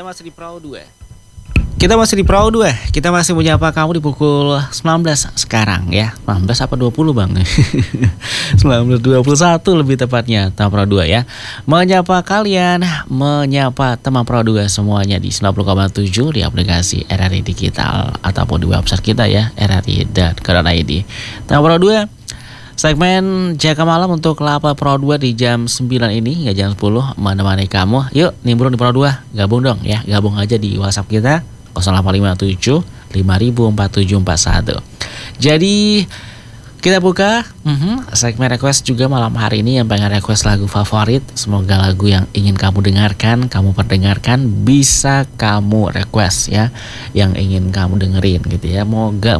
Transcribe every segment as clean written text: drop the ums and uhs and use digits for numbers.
Kita masih di Pro 2. Kita masih di Pro 2. Kita masih menyapa kamu di pukul 19 sekarang ya. 19 apa 20 Bang? 19.21 lebih tepatnya teman Pro 2 ya. Menyapa kalian, menyapa teman Pro 2 semuanya di 90,7 di aplikasi RRI Digital ataupun di website kita ya, rri.co.id. Teman Pro 2, segmen Jaga Malam untuk Lapa Pro 2 di jam 9 ini hingga jam 10 menemani kamu. Yuk nimbrung di Pro 2, gabung dong ya. Gabung aja di WhatsApp kita 0857 504741. Jadi kita buka segmen request juga malam hari ini. Yang pengen request lagu favorit, semoga lagu yang ingin kamu dengarkan, kamu perdengarkan, bisa kamu request ya, yang ingin kamu dengerin gitu ya. Moga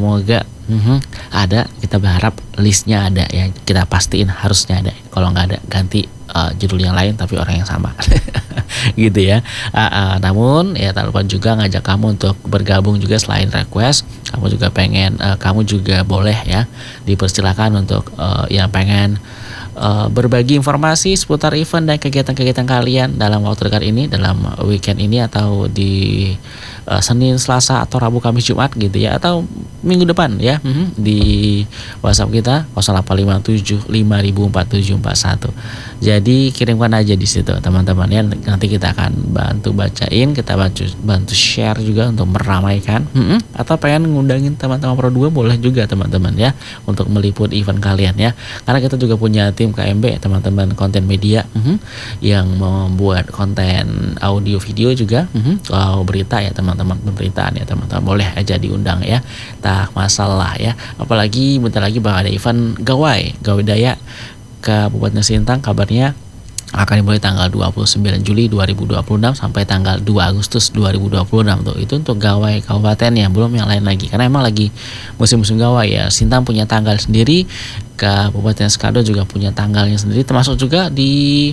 ada, kita berharap listnya ada ya, kita pastiin harusnya ada. Kalau nggak ada ganti judul yang lain tapi orang yang sama gitu ya. Namun ya tak lupa juga ngajak kamu untuk bergabung juga. Selain request, kamu juga pengen, kamu juga boleh ya dipersilakan untuk yang pengen berbagi informasi seputar event dan kegiatan-kegiatan kalian dalam waktu dekat ini, dalam weekend ini, atau di Senin, Selasa, atau Rabu, Kamis, Jumat gitu ya, atau minggu depan ya. Di WhatsApp kita 0857 504741. Jadi kirimkan aja di situ teman-teman ya. Nanti kita akan bantu bacain, kita bantu share juga untuk meramaikan. Atau pengen ngundangin teman-teman Pro 2 boleh juga teman-teman ya, untuk meliput event kalian ya. Karena kita juga punya tim KMB teman-teman, konten media yang membuat konten audio video juga. Kalau berita ya teman-teman, pemberitaan ya teman-teman, boleh aja diundang ya, tak masalah ya. Apalagi bentar lagi bakal ada event Gawai Daya Kabupaten Sintang, kabarnya akan dimulai tanggal 29 Juli 2026 sampai tanggal 2 Agustus 2026 tuh. Itu untuk Gawai Kabupaten ya, belum yang lain lagi. Karena emang lagi musim-musim Gawai ya. Sintang punya tanggal sendiri, Kabupaten Skado juga punya tanggalnya sendiri, termasuk juga di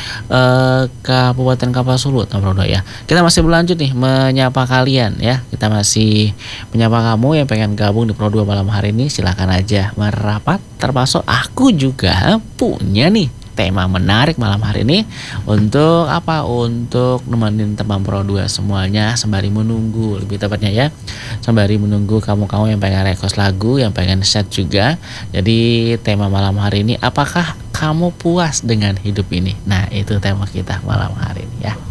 Kabupaten Kapuasulu ya. Kita masih berlanjut nih menyapa kalian ya. Kita masih menyapa kamu yang pengen gabung di Pro 2 malam hari ini. Silakan aja merapat, termasuk aku juga punya nih tema menarik malam hari ini. Untuk apa? Untuk nemenin teman Pro 2 semuanya sembari menunggu, lebih tepatnya ya, sembari menunggu kamu-kamu yang pengen request lagu, yang pengen set juga. Jadi tema malam hari ini, apakah kamu puas dengan hidup ini? Nah, itu tema kita malam hari ini ya.